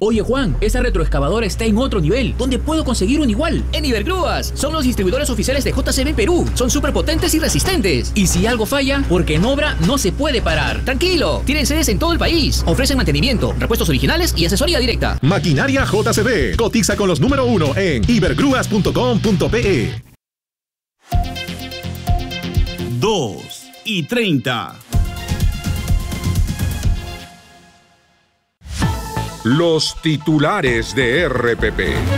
Oye Juan, esa retroexcavadora está en otro nivel. ¿Dónde puedo conseguir un igual? En Ibergrúas. Son los distribuidores oficiales de JCB Perú. Son súper potentes y resistentes. Y si algo falla, porque en obra no se puede parar. Tranquilo, tienen sedes en todo el país. Ofrecen mantenimiento, repuestos originales y asesoría directa. Maquinaria JCB. Cotiza con los número 1 en ibergrúas.com.pe. 2:30. Los titulares de RPP.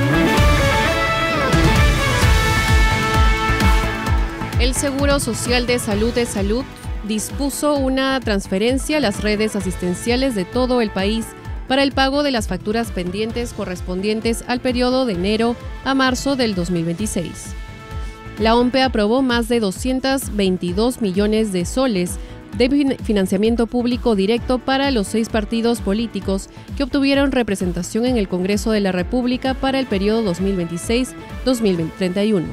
El Seguro Social de Salud dispuso una transferencia a las redes asistenciales de todo el país para el pago de las facturas pendientes correspondientes al periodo de enero a marzo del 2026. La OMPE aprobó más de 222 millones de soles de financiamiento público directo para los 6 partidos políticos que obtuvieron representación en el Congreso de la República para el periodo 2026-2031.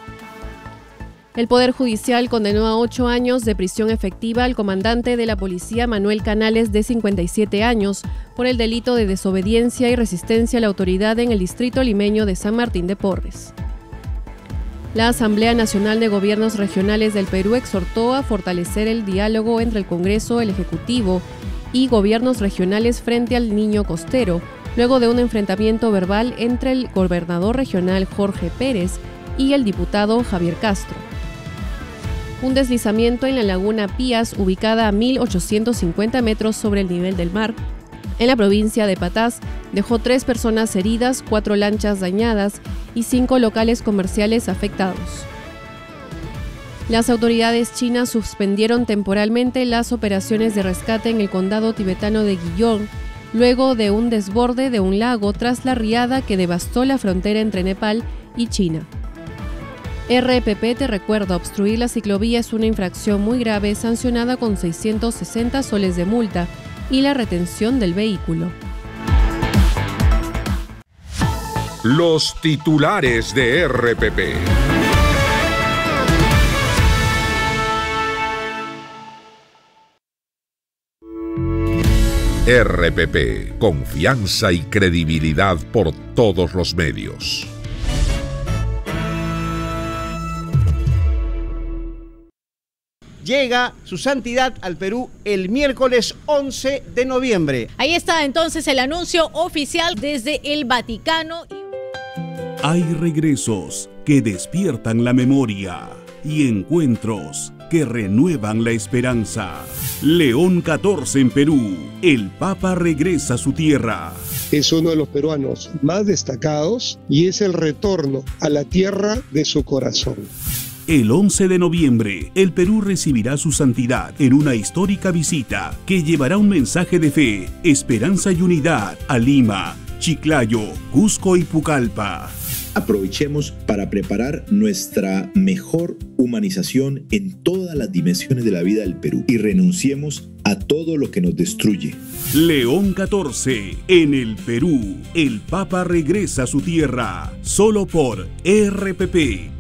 El Poder Judicial condenó a 8 años de prisión efectiva al comandante de la policía Manuel Canales, de 57 años, por el delito de desobediencia y resistencia a la autoridad en el distrito limeño de San Martín de Porres. La Asamblea Nacional de Gobiernos Regionales del Perú exhortó a fortalecer el diálogo entre el Congreso, el Ejecutivo y gobiernos regionales frente al Niño Costero, luego de un enfrentamiento verbal entre el gobernador regional Jorge Pérez y el diputado Javier Castro. Un deslizamiento en la laguna Pías, ubicada a 1.850 metros sobre el nivel del mar, en la provincia de Patás, dejó 3 personas heridas, 4 lanchas dañadas y 5 locales comerciales afectados. Las autoridades chinas suspendieron temporalmente las operaciones de rescate en el condado tibetano de Guiyón, luego de un desborde de un lago tras la riada que devastó la frontera entre Nepal y China. RPP te recuerda, obstruir la ciclovía es una infracción muy grave sancionada con 660 soles de multa y la retención del vehículo. Los titulares de RPP. RPP, confianza y credibilidad por todos los medios. Llega su santidad al Perú el miércoles 11 de noviembre. Ahí está entonces el anuncio oficial desde el Vaticano. Hay regresos que despiertan la memoria y encuentros que renuevan la esperanza. León XIV en Perú. El Papa regresa a su tierra. Es uno de los peruanos más destacados y es el retorno a la tierra de su corazón. El 11 de noviembre, el Perú recibirá su santidad en una histórica visita que llevará un mensaje de fe, esperanza y unidad a Lima, Chiclayo, Cusco y Pucallpa. Aprovechemos para preparar nuestra mejor humanización en todas las dimensiones de la vida del Perú y renunciemos a todo lo que nos destruye. León XIV en el Perú. El Papa regresa a su tierra, solo por RPP.